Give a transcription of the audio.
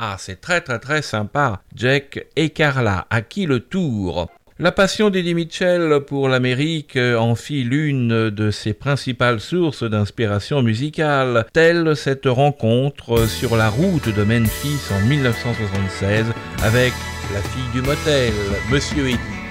Ah, c'est très très très sympa. Jack et Carla, à qui le tour? La passion d'Eddie Mitchell pour l'Amérique en fit l'une de ses principales sources d'inspiration musicale, telle cette rencontre sur la route de Memphis en 1976 avec la fille du motel, Monsieur Eddie.